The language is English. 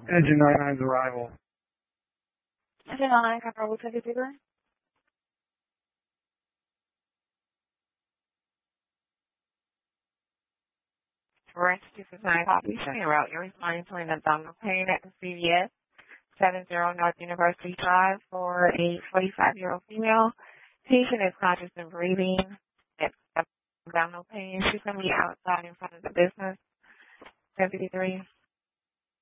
Engine 99's arrival. Engine 99, control 23. Rest 259 copy. Showing your route. You're responding to an abdominal pain at the CVS 70 North University Drive for a 45-year-old female. Patient is conscious and breathing. It's abdominal pain. She's going to be outside in front of the business. 73.